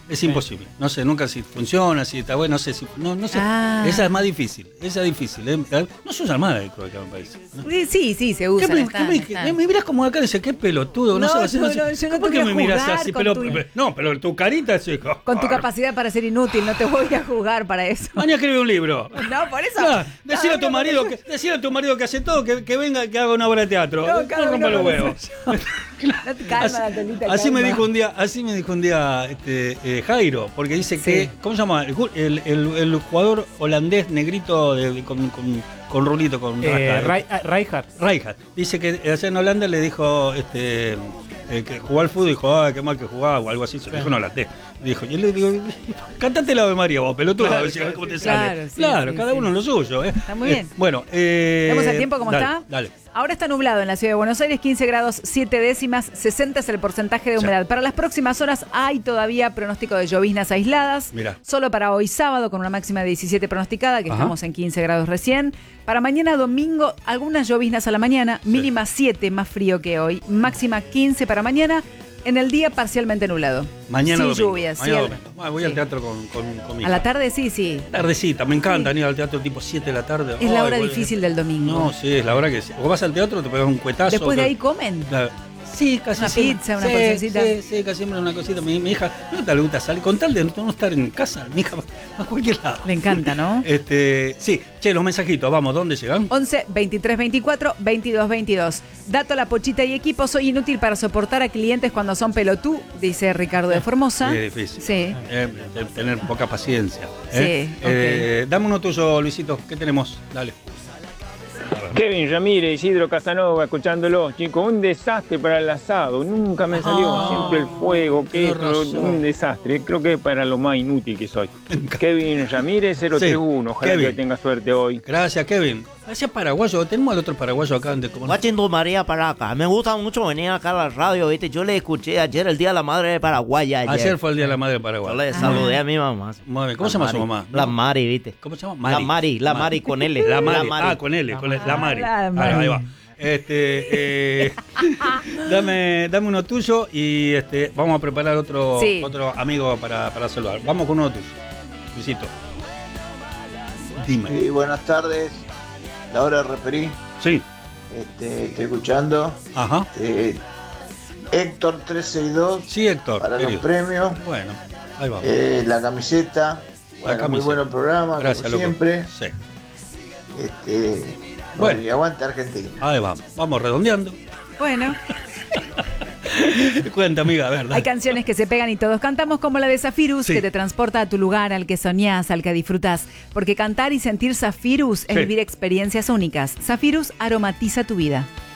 Es imposible. No sé nunca si funciona, si está bueno, no sé si. No sé. Esa es más difícil. Esa es difícil. No se usa más de croqueta, me parece. ¿No? Sí, se usa. Me mirás como acá, dice, qué pelotudo. No sé. ¿Por qué me mirás así? Pero tu carita es. Con tu capacidad para ser inútil, no te voy a juzgar para eso. Mañana escribe un libro. No, por eso. Decirle a tu marido que hace todo, que venga, que haga una obra de teatro. No rompa los huevos. Así me dijo un día Jairo, porque dice que, ¿cómo se llama? El jugador holandés negrito con rulito, con Rijkaard. Dice que allá en Holanda le dijo que jugó al fútbol y dijo, qué mal que jugaba o algo así, se lo dijo en holandés. Dijo, y él le digo, cantate la Ave María vos, pelotudo, a ver si cómo te sale. Claro, cada uno lo suyo. Está muy bien. Bueno, ¿Vamos al tiempo cómo está? Dale. Ahora está nublado en la ciudad de Buenos Aires, 15 grados 7 décimas, 60 es el porcentaje de humedad. Para las próximas horas hay todavía pronóstico de lloviznas aisladas. Mirá. Solo para hoy sábado con una máxima de 17 pronosticada, que estamos en 15 grados recién. Para mañana domingo, algunas lloviznas a la mañana, mínima 7, más frío que hoy. Máxima 15 para mañana. En el día parcialmente nublado. Mañana sin domingo. lluvias. Mañana domingo. Voy al teatro con mi hija. ¿A la tarde? Sí. Tardecita, me encanta ir al teatro tipo 7 de la tarde. Es la hora difícil del domingo. No, sí, es la hora que... O vas al teatro, te pegas un cuetazo. Después de ahí comen. Sí, casi una pizza, una porcioncita. Sí, casi siempre una cosita. Mi hija, no te gusta salir, con tal de no estar en casa, mi hija va a cualquier lado. Le encanta, ¿no? Sí, los mensajitos, vamos, ¿dónde llegan? 11 23 24 22 22. Dato La Pochita y equipo, soy inútil para soportar a clientes cuando son pelotú, dice Ricardo de Formosa. Sí, es difícil. Sí. Tener poca paciencia. Sí, okay. Dame uno tuyo, Luisito, ¿qué tenemos? Dale. Kevin Ramírez, Isidro Casanova, escuchándolo, chicos, un desastre para el asado, nunca me salió, siempre el fuego, un desastre, creo que es para lo más inútil que soy. Kevin Ramírez, 031, ojalá que tenga suerte hoy. Gracias, Kevin. Gracias, paraguayo, tenemos al otro paraguayo acá. Guachindo María para acá, me gusta mucho venir acá a la radio, ¿viste? Yo le escuché ayer el Día de la Madre de Paraguay. Ayer fue el Día de la Madre de Paraguay. Yo le saludé a mi mamá. ¿Cómo se llama su mamá? La Mari, ¿viste? ¿Cómo se llama? La Mari con L. La Mari. Con L, la Mari. Ahí va. Dame uno tuyo y vamos a preparar otro amigo para saludar. Vamos con uno tuyo. Luisito. Dime. Sí, buenas tardes. La hora de referí. Sí. Estoy escuchando. Ajá. Héctor 362. Sí, Héctor. Para los premios. Bueno, ahí vamos. La camiseta. Muy buen programa, gracias, como siempre. Sí. Bueno, y aguante Argentina. Ahí vamos redondeando. Bueno. Cuenta, amiga, ¿verdad? Hay canciones que se pegan y todos cantamos, como la de Zafirus, que te transporta a tu lugar, al que soñás, al que disfrutás. Porque cantar y sentir Zafirus es vivir experiencias únicas. Zafirus aromatiza tu vida.